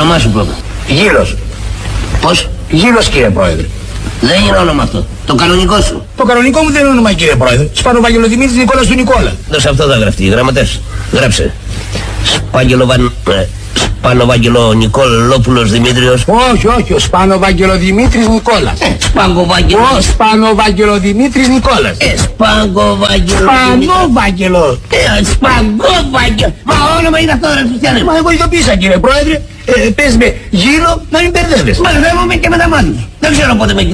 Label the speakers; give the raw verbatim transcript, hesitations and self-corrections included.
Speaker 1: όνομά σου πρώτα.
Speaker 2: Γύρος.
Speaker 1: Πώς?
Speaker 2: Γύρος, κύριε Πρόεδρε.
Speaker 1: Δεν είναι όνομα αυτό. Το κανονικό σου.
Speaker 2: Το κανονικό μου δεν είναι όνομα, κύριε Πρόεδρε. Σπανοβάγγελο Δημήτρης Νικόλας του Νικόλα.
Speaker 1: Δώσε αυτό θα γραφτεί. Γραμματές. Γράψε. Σπάγγελο Βαν... Ε, Σπάνο-Βάγγελο Νικόλοπουλος Δημήτριος.
Speaker 2: Όχι, όχι, ο Σπάνο-Βάγγελο Δημήτρης Νικόλας.
Speaker 1: Ε, Σπάγκο-Βάγγελο.
Speaker 2: Ο Σπάνο-Βάγγελο Δημήτρης Νικόλας.
Speaker 1: Ε, Σπάγκο-Βάγγελο.
Speaker 2: Σπάνο-Βάγγελο.
Speaker 1: Ε, Σπάγκο-Βάγγελο. Μα όνομα είναι αυτό, ρε Χριστιανέ.
Speaker 2: Μα εγώ ειδοποίησα, κύριε Πρόεδρε. Ε, πες με γύρω να μην μπερδεύεσαι.
Speaker 1: Μπερδεύομαι και με τα μάτια. Δεν ξέρω πότε με